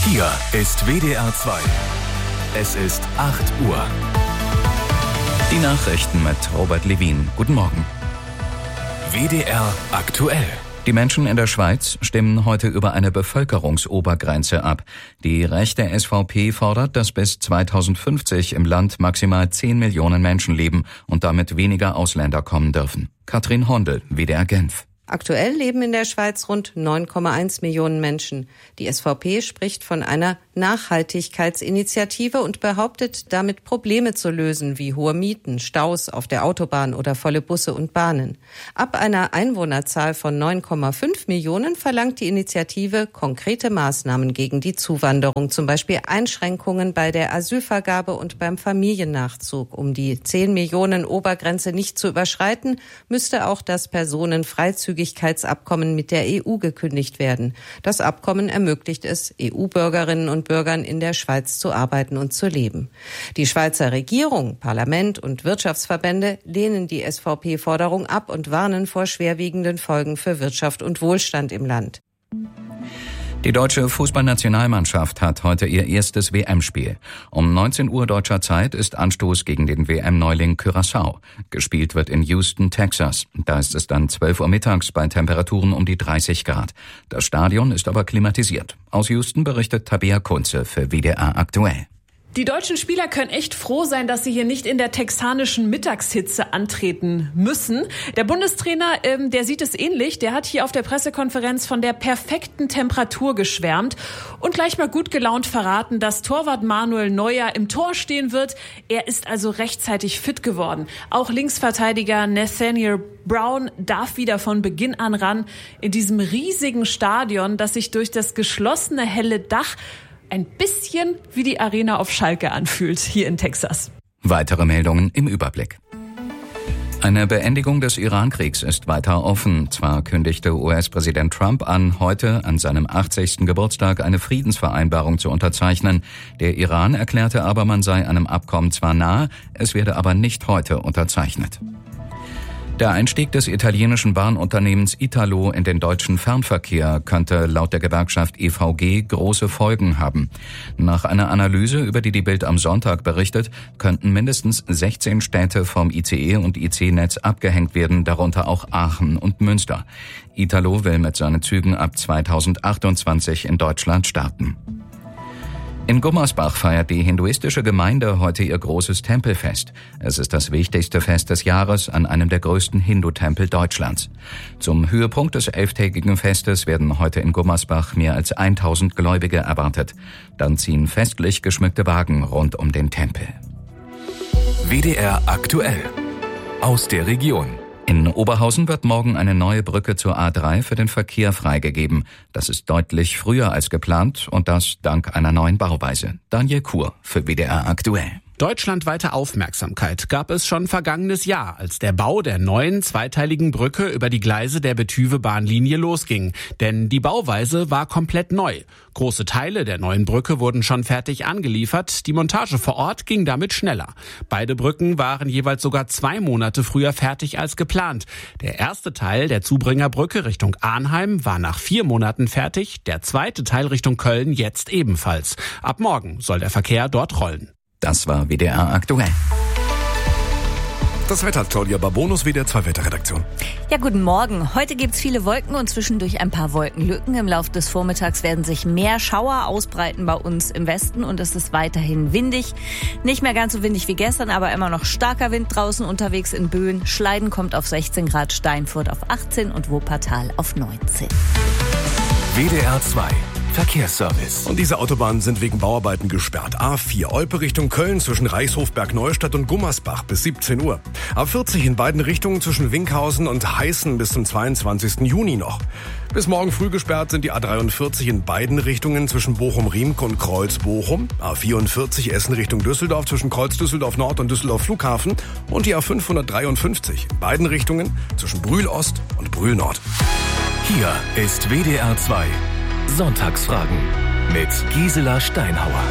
Hier ist WDR 2. Es ist 8 Uhr. Die Nachrichten mit Robert Levin. Guten Morgen. WDR aktuell. Die Menschen in der Schweiz stimmen heute über eine Bevölkerungsobergrenze ab. Die rechte SVP fordert, dass bis 2050 im Land maximal 10 Millionen Menschen leben und damit weniger Ausländer kommen dürfen. Katrin Hondel, WDR Genf. Aktuell leben in der Schweiz rund 9,1 Millionen Menschen. Die SVP spricht von einer Nachhaltigkeitsinitiative und behauptet, damit Probleme zu lösen, wie hohe Mieten, Staus auf der Autobahn oder volle Busse und Bahnen. Ab einer Einwohnerzahl von 9,5 Millionen verlangt die Initiative konkrete Maßnahmen gegen die Zuwanderung, zum Beispiel Einschränkungen bei der Asylvergabe und beim Familiennachzug. Um die 10 Millionen Obergrenze nicht zu überschreiten, müsste auch das Personenfreizügigkeitsabkommen mit der EU gekündigt werden. Das Abkommen ermöglicht es, EU-Bürgerinnen und Bürgern in der Schweiz zu arbeiten und zu leben. Die Schweizer Regierung, Parlament und Wirtschaftsverbände lehnen die SVP-Forderung ab und warnen vor schwerwiegenden Folgen für Wirtschaft und Wohlstand im Land. Die deutsche Fußballnationalmannschaft hat heute ihr erstes WM-Spiel. Um 19 Uhr deutscher Zeit ist Anstoß gegen den WM-Neuling Curaçao. Gespielt wird in Houston, Texas. Da ist es dann 12 Uhr mittags bei Temperaturen um die 30 Grad. Das Stadion ist aber klimatisiert. Aus Houston berichtet Tabea Kunze für WDR aktuell. Die deutschen Spieler können echt froh sein, dass sie hier nicht in der texanischen Mittagshitze antreten müssen. Der Bundestrainer, der sieht es ähnlich. Der hat hier auf der Pressekonferenz von der perfekten Temperatur geschwärmt und gleich mal gut gelaunt verraten, dass Torwart Manuel Neuer im Tor stehen wird. Er ist also rechtzeitig fit geworden. Auch Linksverteidiger Nathaniel Brown darf wieder von Beginn an ran in diesem riesigen Stadion, das sich durch das geschlossene helle Dach ein bisschen wie die Arena auf Schalke anfühlt, hier in Texas. Weitere Meldungen im Überblick. Eine Beendigung des Iran-Kriegs ist weiter offen. Zwar kündigte US-Präsident Trump an, heute an seinem 80. Geburtstag eine Friedensvereinbarung zu unterzeichnen. Der Iran erklärte aber, man sei einem Abkommen zwar nahe, es werde aber nicht heute unterzeichnet. Der Einstieg des italienischen Bahnunternehmens Italo in den deutschen Fernverkehr könnte laut der Gewerkschaft EVG große Folgen haben. Nach einer Analyse, über die Bild am Sonntag berichtet, könnten mindestens 16 Städte vom ICE- und IC-Netz abgehängt werden, darunter auch Aachen und Münster. Italo will mit seinen Zügen ab 2028 in Deutschland starten. In Gummersbach feiert die hinduistische Gemeinde heute ihr großes Tempelfest. Es ist das wichtigste Fest des Jahres an einem der größten Hindu-Tempel Deutschlands. Zum Höhepunkt des 11-tägigen Festes werden heute in Gummersbach mehr als 1000 Gläubige erwartet. Dann ziehen festlich geschmückte Wagen rund um den Tempel. WDR aktuell. Aus der Region. In Oberhausen wird morgen eine neue Brücke zur A3 für den Verkehr freigegeben. Das ist deutlich früher als geplant und das dank einer neuen Bauweise. Daniel Kur für WDR aktuell. Deutschlandweite Aufmerksamkeit gab es schon vergangenes Jahr, als der Bau der neuen zweiteiligen Brücke über die Gleise der Betüve-Bahnlinie losging. Denn die Bauweise war komplett neu. Große Teile der neuen Brücke wurden schon fertig angeliefert. Die Montage vor Ort ging damit schneller. Beide Brücken waren jeweils sogar 2 Monate früher fertig als geplant. Der erste Teil der Zubringerbrücke Richtung Arnheim war nach 4 Monaten fertig. Der zweite Teil Richtung Köln jetzt ebenfalls. Ab morgen soll der Verkehr dort rollen. Das war WDR aktuell. Das Wetter, Claudia Babonus, WDR 2 Wetterredaktion. Ja, guten Morgen. Heute gibt's viele Wolken und zwischendurch ein paar Wolkenlücken. Im Laufe des Vormittags werden sich mehr Schauer ausbreiten bei uns im Westen und es ist weiterhin windig. Nicht mehr ganz so windig wie gestern, aber immer noch starker Wind draußen unterwegs in Böen. Schleiden kommt auf 16 Grad, Steinfurt auf 18 und Wuppertal auf 19. WDR 2 Verkehrsservice. Und diese Autobahnen sind wegen Bauarbeiten gesperrt. A4 Olpe Richtung Köln zwischen Reichshof, Neustadt und Gummersbach bis 17 Uhr. A40 in beiden Richtungen zwischen Winkhausen und Heißen bis zum 22. Juni noch. Bis morgen früh gesperrt sind die A43 in beiden Richtungen zwischen Bochum-Riemke und Kreuz-Bochum. A44 Essen Richtung Düsseldorf zwischen Kreuz-Düsseldorf Nord und Düsseldorf Flughafen. Und die A553 in beiden Richtungen zwischen Brühl-Ost und Brühl-Nord. Hier ist WDR 2 Sonntagsfragen mit Gisela Steinhauer.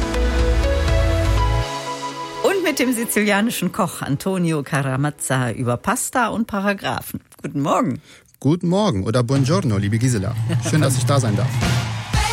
Und mit dem sizilianischen Koch Antonio Caramazza über Pasta und Paragraphen. Guten Morgen. Guten Morgen oder Buongiorno, liebe Gisela. Schön, dass ich da sein darf.